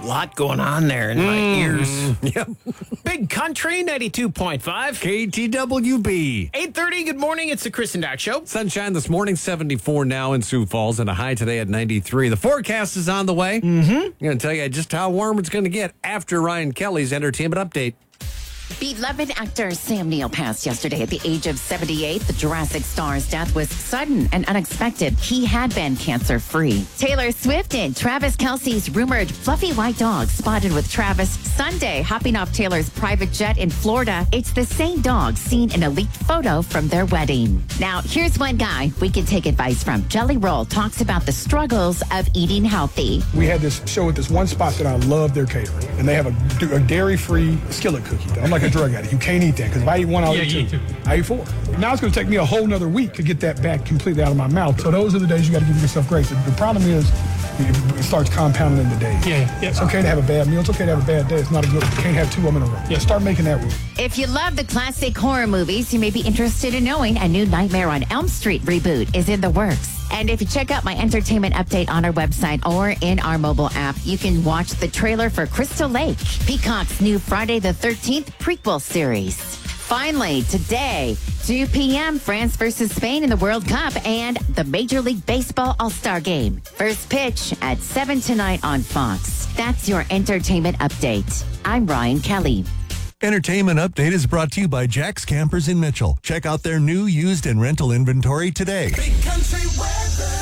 a lot going on there in my ears. Yep. Big Country 92.5. KTWB. 8:30, good morning. It's the Chris and Doc Show. Sunshine this morning, 74 now in Sioux Falls, and a high today at 93. The forecast is on the way. I'm going to tell you just how warm it's going to get after Ryan Kelly's entertainment update. Beloved actor Sam Neill passed yesterday at the age of 78. The Jurassic star's death was sudden and unexpected. He had been cancer-free. Taylor Swift and Travis Kelce's rumored fluffy white dog spotted with Travis Sunday, hopping off Taylor's private jet in Florida. It's the same dog seen in a leaked photo from their wedding. Now, here's one guy we can take advice from. Jelly Roll talks about the struggles of eating healthy. We had this show at this one spot that I love their catering, and they have a dairy-free skillet cookie. I'm like a drug addict. You can't eat that, because if I eat one, I'll eat two. I eat four. Now it's going to take me a whole nother week to get that back completely out of my mouth. So those are the days you got to give yourself grace. The problem is it starts compounding in the days. It's okay to have a bad meal. It's okay to have a bad day. It's not a good. You can't have two of them in a row. Start making that rule. If you love the classic horror movies, you may be interested in knowing a new Nightmare on Elm Street reboot is in the works. And if you check out my entertainment update on our website or in our mobile app, you can watch the trailer for Crystal Lake, Peacock's new Friday the 13th prequel series. Finally, today, 2 p.m., France versus Spain in the World Cup and the Major League Baseball All-Star Game. First pitch at 7 tonight on Fox. That's your entertainment update. I'm Ryan Kelly. Entertainment Update is brought to you by Jack's Campers in Mitchell. Check out their new, used, and rental inventory today. Big Country weather.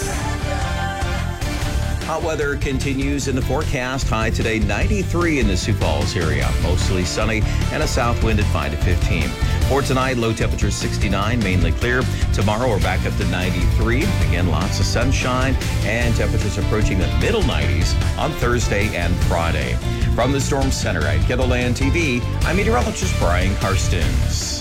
Hot weather continues in the forecast. High today, 93 in the Sioux Falls area. Mostly sunny and a south wind at 5 to 15. For tonight, low temperature 69, mainly clear. Tomorrow, we're back up to 93. Again, lots of sunshine and temperatures approaching the middle 90s on Thursday and Friday. From the Storm Center at KENDLLAND TV, I'm meteorologist Brian Karstens.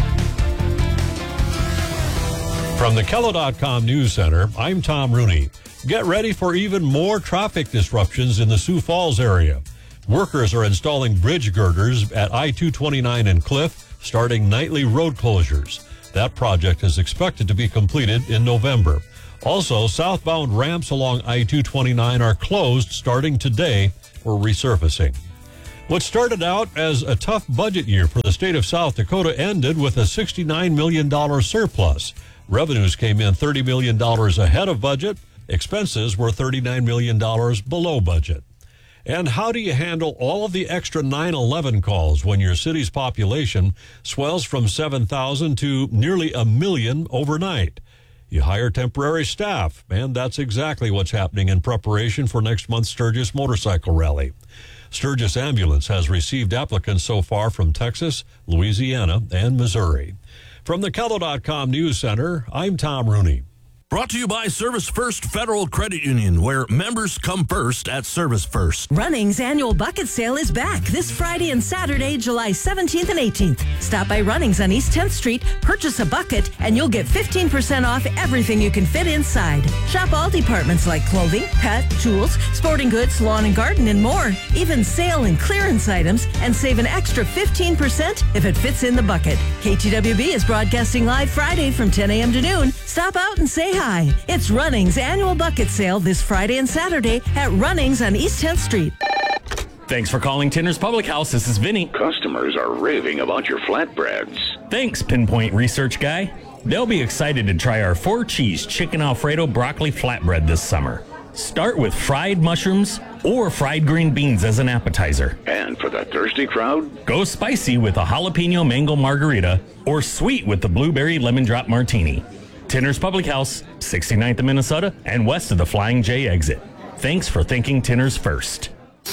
From the KELO.com News Center, I'm Tom Rooney. Get ready for even more traffic disruptions in the Sioux Falls area. Workers are installing bridge girders at I-229 and Cliff, starting nightly road closures. That project is expected to be completed in November. Also, southbound ramps along I-229 are closed starting today for resurfacing. What started out as a tough budget year for the state of South Dakota ended with a $69 million surplus. Revenues came in $30 million ahead of budget. Expenses were $39 million below budget. And how do you handle all of the extra 9/11 calls when your city's population swells from 7,000 to nearly 1 million overnight? You hire temporary staff, and that's exactly what's happening in preparation for next month's Sturgis Motorcycle Rally. Sturgis Ambulance has received applicants so far from Texas, Louisiana, and Missouri. From the KELO.com News Center, I'm Tom Rooney. Brought to you by Service First Federal Credit Union, where members come first at Service First. Running's annual bucket sale is back this Friday and Saturday, July 17th and 18th. Stop by Running's on East 10th Street, purchase a bucket, and you'll get 15% off everything you can fit inside. Shop all departments like clothing, pet, tools, sporting goods, lawn and garden, and more. Even sale and clearance items, and save an extra 15% if it fits in the bucket. KTWB is broadcasting live Friday from 10 a.m. to noon. Stop out and say hi. It's Running's annual bucket sale this Friday and Saturday at Running's on East 10th Street. Thanks for calling Tinner's Public House. This is Vinny. Customers are raving about your flatbreads. Thanks, Pinpoint Research Guy. They'll be excited to try our 4-cheese chicken Alfredo broccoli flatbread this summer. Start with fried mushrooms or fried green beans as an appetizer. And for the thirsty crowd, go spicy with a jalapeno mango margarita or sweet with the blueberry lemon drop martini. Tinner's Public House, 69th in Minnesota and west of the Flying J exit. Thanks for thinking Tinner's first.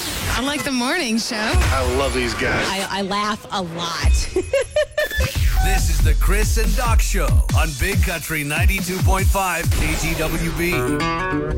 I like the morning show. I love these guys. I laugh a lot. This is the Chris and Doc Show on Big Country 92.5 KTWB.